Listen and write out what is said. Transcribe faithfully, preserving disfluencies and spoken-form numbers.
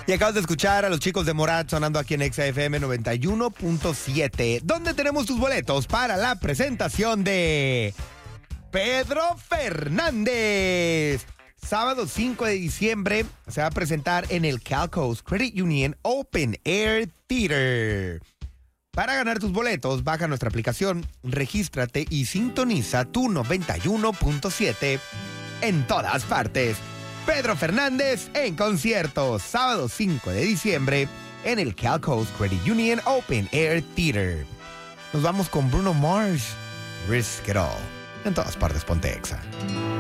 Y acabas de escuchar a los chicos de Morat sonando aquí en Exa F M noventa y uno punto siete, donde tenemos tus boletos para la presentación de Pedro Fernández. Sábado cinco de diciembre se va a presentar en el Cal Coast Credit Union Open Air Theater. Para ganar tus boletos, baja nuestra aplicación, regístrate y sintoniza tu noventa y uno punto siete en todas partes. Pedro Fernández en concierto, sábado cinco de diciembre en el Cal Coast Credit Union Open Air Theater. Nos vamos con Bruno Mars, Risk It All. En todas partes, ponte Exa.